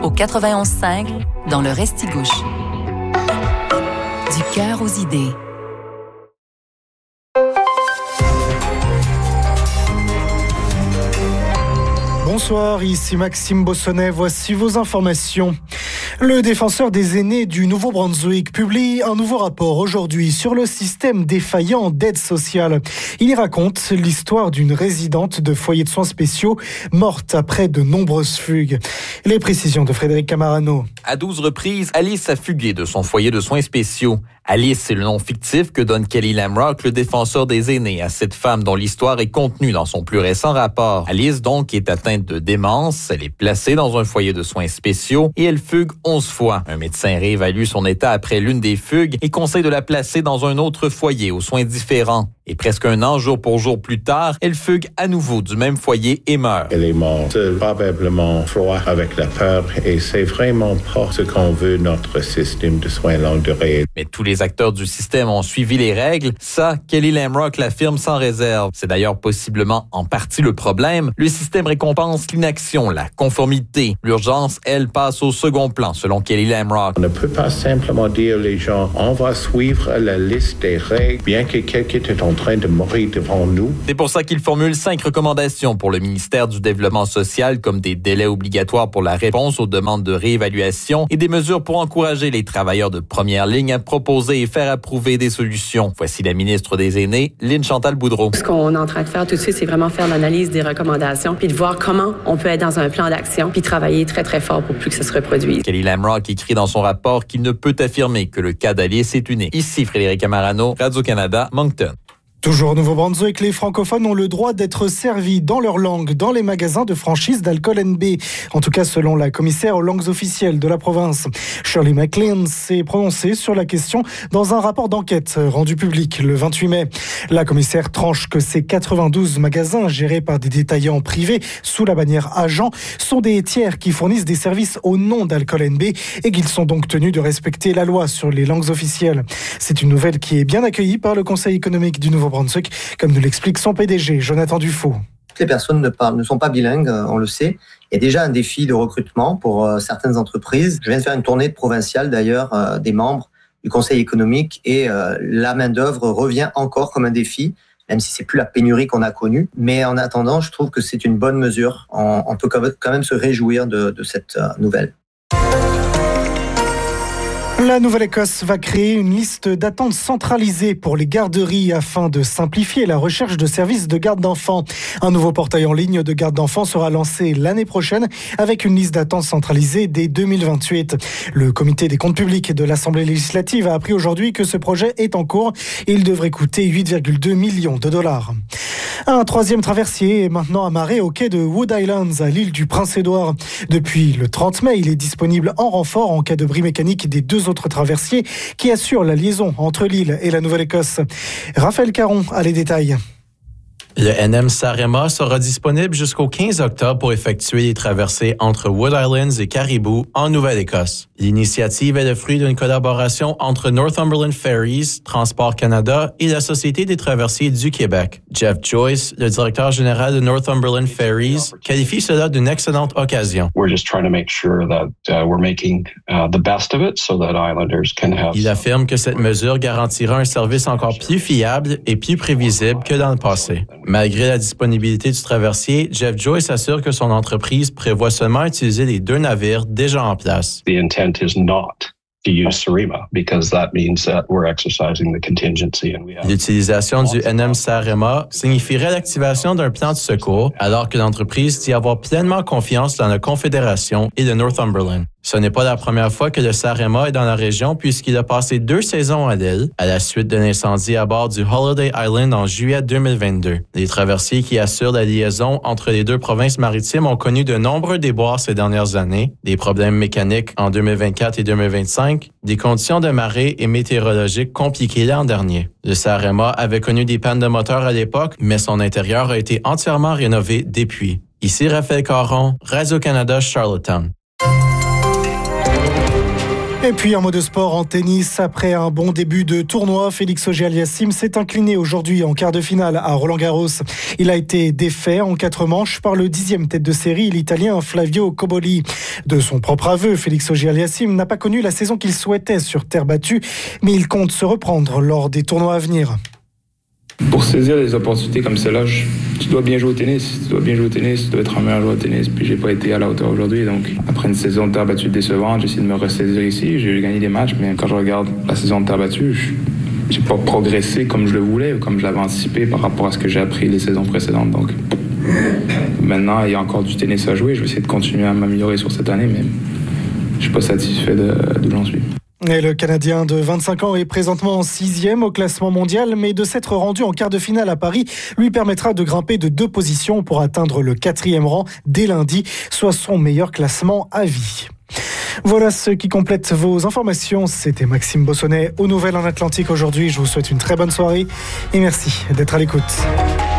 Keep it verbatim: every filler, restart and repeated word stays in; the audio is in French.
au quatre-vingt-onze cinq dans le Restigouche. Du cœur aux idées. Bonsoir, ici Maxime Bossonnet, voici vos informations. Le défenseur des aînés du Nouveau-Brunswick publie un nouveau rapport aujourd'hui sur le système défaillant d'aide sociale. Il y raconte l'histoire d'une résidente de foyer de soins spéciaux morte après de nombreuses fugues. Les précisions de Frédéric Camarano. À douze reprises, Alice a fugué de son foyer de soins spéciaux. Alice, c'est le nom fictif que donne Kelly Lamrock, le défenseur des aînés, à cette femme dont l'histoire est contenue dans son plus récent rapport. Alice, donc, est atteinte de démence. Elle est placée dans un foyer de soins spéciaux et elle fugue onze fois. Un médecin réévalue son état après l'une des fugues et conseille de la placer dans un autre foyer aux soins différents. Et presque un an, jour pour jour plus tard, elle fugue à nouveau du même foyer et meurt. Elle est morte, probablement froid avec la peur, et c'est vraiment pas ce qu'on veut notre système de soins longue durée. Mais tous les acteurs du système ont suivi les règles. Ça, Kelly Lamrock l'affirme sans réserve. C'est d'ailleurs possiblement en partie le problème. Le système récompense l'inaction, la conformité. L'urgence, elle, passe au second plan, selon Kelly Lamrock. On ne peut pas simplement dire aux gens, on va suivre la liste des règles, bien que quelqu'un est en train de mourir devant nous. C'est pour ça qu'il formule cinq recommandations pour le ministère du Développement social, comme des délais obligatoires pour la réponse aux demandes de réévaluation et des mesures pour encourager les travailleurs de première ligne à proposer et faire approuver des solutions. Voici la ministre des Aînés, Lynne Chantal Boudreau. Ce qu'on est en train de faire tout de suite, c'est vraiment faire l'analyse des recommandations puis de voir comment on peut être dans un plan d'action puis travailler très, très fort pour plus que ça se reproduise. Kelly Lamrock écrit dans son rapport qu'il ne peut affirmer que le cas d'Alice est unique. Ici Frédéric Camarano, Radio-Canada, Moncton. Toujours au Nouveau-Brunswick, les francophones ont le droit d'être servis dans leur langue dans les magasins de franchise d'Alcool N B. En tout cas, selon la commissaire aux langues officielles de la province. Shirley McLean s'est prononcée sur la question dans un rapport d'enquête rendu public le vingt-huit mai. La commissaire tranche que ces quatre-vingt-douze magasins gérés par des détaillants privés sous la bannière agent sont des tiers qui fournissent des services au nom d'Alcool N B et qu'ils sont donc tenus de respecter la loi sur les langues officielles. C'est une nouvelle qui est bien accueillie par le Conseil économique du Nouveau-Brunswick, comme nous l'explique son P D G, Jonathan Dufault. Toutes les personnes ne, parlent, ne sont pas bilingues, on le sait. Il y a déjà un défi de recrutement pour euh, certaines entreprises. Je viens de faire une tournée de provinciale d'ailleurs euh, des membres du Conseil économique et euh, la main-d'œuvre revient encore comme un défi, même si c'est plus la pénurie qu'on a connue. Mais en attendant, je trouve que c'est une bonne mesure. On, on peut quand même se réjouir de, de cette euh, nouvelle. La Nouvelle-Écosse va créer une liste d'attente centralisée pour les garderies afin de simplifier la recherche de services de garde d'enfants. Un nouveau portail en ligne de garde d'enfants sera lancé l'année prochaine avec une liste d'attente centralisée dès deux mille vingt-huit. Le comité des comptes publics de l'Assemblée législative a appris aujourd'hui que ce projet est en cours et il devrait coûter huit virgule deux millions de dollars. Un troisième traversier est maintenant amarré au quai de Wood Islands à l'île du Prince-Édouard. Depuis le trente mai, il est disponible en renfort en cas de bris mécanique des deux autres traversiers qui assurent la liaison entre l'île et la Nouvelle-Écosse. Raphaël Caron a les détails. Le N M Sarema sera disponible jusqu'au quinze octobre pour effectuer les traversées entre Wood Islands et Caribou en Nouvelle-Écosse. L'initiative est le fruit d'une collaboration entre Northumberland Ferries, Transport Canada et la Société des traversiers du Québec. Jeff Joyce, le directeur général de Northumberland Ferries, qualifie cela d'une excellente occasion. We're just trying to make sure that uh, we're making uh, the best of it so that Islanders can have. Il affirme que cette mesure garantira un service encore plus fiable et plus prévisible que dans le passé. Malgré la disponibilité du traversier, Jeff Joyce assure que son entreprise prévoit seulement utiliser les deux navires déjà en place. The intent is not to use Sarema because that means that we're exercising the contingency and we have. L'utilisation du N M Sarema signifierait l'activation d'un plan de secours alors que l'entreprise dit avoir pleinement confiance dans la Confédération et le Northumberland. Ce n'est pas la première fois que le Sarema est dans la région puisqu'il a passé deux saisons à l'île à la suite d'un incendie à bord du Holiday Island en juillet deux mille vingt-deux. Les traversiers qui assurent la liaison entre les deux provinces maritimes ont connu de nombreux déboires ces dernières années, des problèmes mécaniques en deux mille vingt-quatre et deux mille vingt-cinq, des conditions de marée et météorologiques compliquées l'an dernier. Le Sarema avait connu des pannes de moteur à l'époque, mais son intérieur a été entièrement rénové depuis. Ici Raphaël Caron, Radio-Canada, Charlottetown. Et puis un mot de sport en tennis. Après un bon début de tournoi, Félix Auger-Aliassime s'est incliné aujourd'hui en quart de finale à Roland-Garros. Il a été défait en quatre manches par le dixième tête de série, l'Italien Flavio Cobolli. De son propre aveu, Félix Auger-Aliassime n'a pas connu la saison qu'il souhaitait sur terre battue, mais il compte se reprendre lors des tournois à venir. Pour saisir des opportunités comme celle-là, je, tu dois bien jouer au tennis, tu dois bien jouer au tennis, tu dois être un meilleur joueur au tennis. Puis j'ai pas été à la hauteur aujourd'hui, donc après une saison de terre battue décevante, j'ai essayé de me ressaisir ici. J'ai gagné des matchs, mais quand je regarde la saison de terre battue, je, j'ai pas progressé comme je le voulais ou comme je l'avais anticipé par rapport à ce que j'ai appris les saisons précédentes. Donc maintenant, il y a encore du tennis à jouer. Je vais essayer de continuer à m'améliorer sur cette année, mais je suis pas satisfait de, d'où j'en suis. Et le Canadien de vingt-cinq ans est présentement en sixième au classement mondial, mais de s'être rendu en quart de finale à Paris lui permettra de grimper de deux positions pour atteindre le quatrième rang dès lundi, soit son meilleur classement à vie. Voilà ce qui complète vos informations. C'était Maxime Bossonnet aux Nouvelles en Atlantique aujourd'hui. Je vous souhaite une très bonne soirée et merci d'être à l'écoute.